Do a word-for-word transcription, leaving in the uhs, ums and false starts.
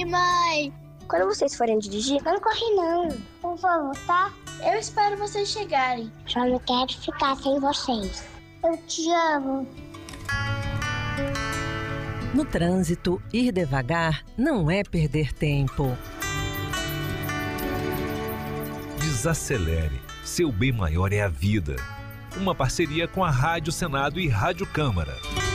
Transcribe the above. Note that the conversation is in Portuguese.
mãe. Quando vocês forem dirigir, não corre não. Por favor, tá? Eu espero vocês chegarem. Só não quero ficar sem vocês. Eu te amo. No trânsito, ir devagar não é perder tempo. Desacelere. Seu bem maior é a vida. Uma parceria com a Rádio Senado e Rádio Câmara.